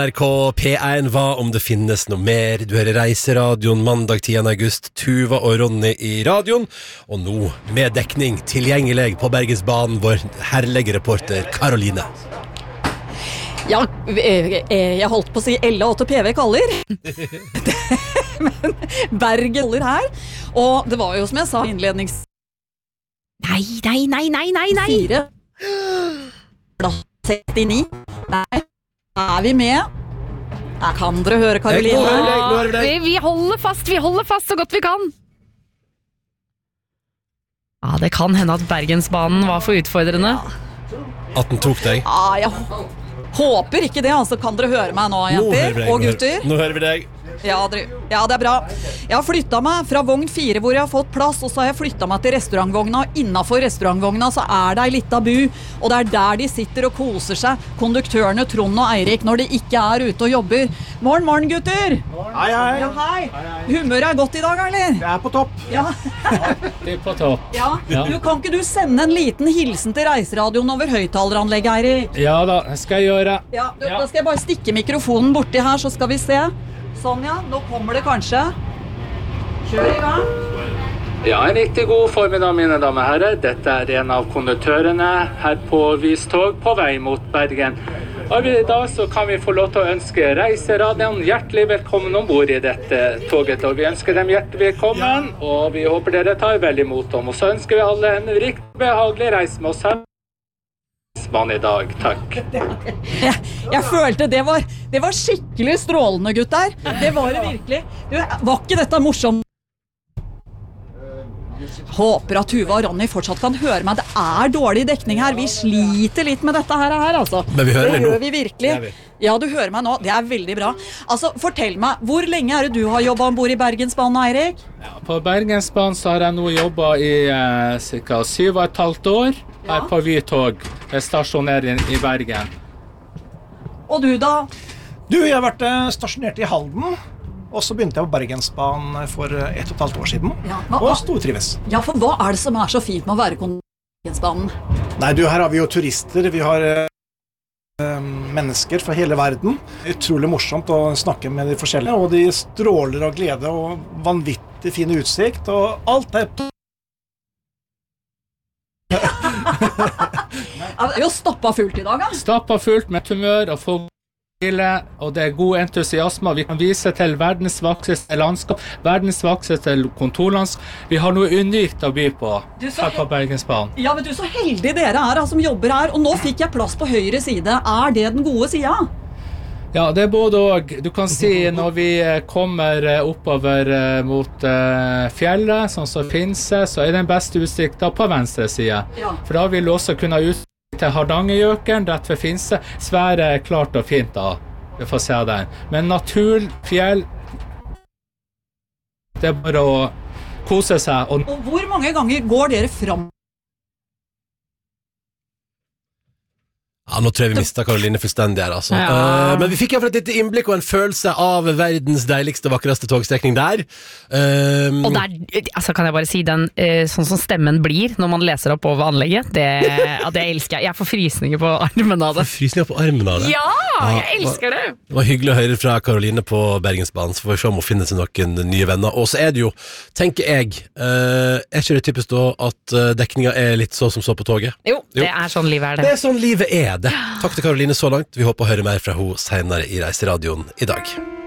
NRK P1, hva om det finnes noe mer? Du hører Reiseradioen mandag 10. august, Tuva og Ronny i radioen. Og nå med dekning tilgjengelig på Bergensbanen, vår herlige reporter Karoline. Ja, jeg holdt på å si L8 PV kaller. Men Bergen kaller her. Og det var jo som jeg sa innlednings... Nei. 4 plass 69. Nei. Er vi med? Der kan dere høre Karoline. Vi holder fast så godt vi kan. Ja, det kan hende at Bergensbanen var for utfordrende. At den tok deg. Ja, jeg håper ikke det, altså. Kan dere høre meg nå, jenter og gutter? Nå hører vi deg. Ja, det er bra. Jeg har flyttet meg fra vogn 4 hvor jeg har fått plass, og så har jeg flyttet meg til restaurantvogna, og innenfor restaurantvogna så er det en liten bu, og det er der de sitter og koser seg, konduktørene Trond og Eirik, når de ikke er ute og jobber. Morgen, gutter! Hei. Ja, hei. Humøret er godt i dag, eller? Jeg er på topp. Ja. Det er på topp. Ja. Du, kan ikke du sende en liten hilsen til Reiseradioen over høyttaleranlegget, Eirik? Ja da, skal jeg gjøre. Ja, da skal jeg bare stikke mikrofonen borti her, så skal vi se. Sånn, ja. Nå kommer det kanskje. Kjør i gang. Ja, en riktig god formiddag, mine damer og herrer. Dette er en av konduktørene her på Vystog på vei mot Bergen. Og i dag så kan vi få lov til å ønske Reiseradioen hjertelig velkommen ombord i dette toget. Og vi ønsker dem hjertelig velkommen, og vi håper dere tar vel imot dem. Og så ønsker vi alle en riktig behagelig reise med oss her. I dag, takk. Jeg følte det var skikkelig strålende, gutter. Det var det virkelig. Du, var ikke dette morsomt? Håper at Tuva og Ronny fortsatt kan høre meg. Det er dårlig dekning her. Vi sliter litt med dette her, altså. Men vi hører det nå. Det gjør vi virkelig. Ja, du hører meg nå. Det er veldig bra. Altså, fortell meg, hvor lenge er det du har jobbet ombord i Bergensbanen, Eirik? Ja, på Bergensbanen så har jeg nå jobbet i ca. 7,5 år. Her på Vytog, stasjonert i Bergen. Og du da? Du, jeg har vært stasjonert i Halden, og så begynte jeg på Bergensbanen for 1,5 år siden, og stortrives. Ja, for hva er det som er så fint med å være på Bergensbanen? Nei, du, her har vi jo turister, vi har mennesker fra hele verden. Utrolig morsomt å snakke med de forskjellige, og de stråler av glede og vanvittig fin utsikt, og alt er Jo, stoppa fullt i dag, da. Stappa fullt med humør og folk og det er god entusiasme. Vi kan vise til verdens vakreste landskap, verdens vakreste kontorlandskap. Vi har noe unikt å by på her på Bergensbanen. Ja, men du, så heldig dere er som jobber her, og nå fikk jeg plass på høyre side. Er det den gode siden? Ja, det er både og. Du kan si når vi kommer oppover mot fjellet, sånn som Finse, så er den beste utsikten på venstre side. Ja. For da vil du også kunne ut til Hardangerjøkeren, rett ved Finse. Svære, klart og fint da. Vi får se den. Men natur, fjell, det er bare å kose seg. Og hvor mange ganger går dere fram? Ja, nå tror jeg vi mistet Karoline fullstendig her, altså. Men vi fikk i hvert fall et lite innblikk og en følelse av verdens deiligste, vakreste togstrekning der. Og der, altså kan jeg bare si den, sånn som stemmen blir når man leser opp over anlegget, det elsker jeg. Jeg får frysninger på armen av det. Frysninger på armen av det? Ja, jeg elsker det. Det var hyggelig å høre fra Karoline på Bergensbanen, så får vi se om hun finner seg noen nye venner. Og så er det jo, tenker jeg, er ikke det typisk da at dekninga er litt så som så på toget? Jo, det er sånn livet er det. Det er sånn livet er det. Takk til Karoline så langt. Vi håper å høre mer fra henne senere i Reiseradioen i dag.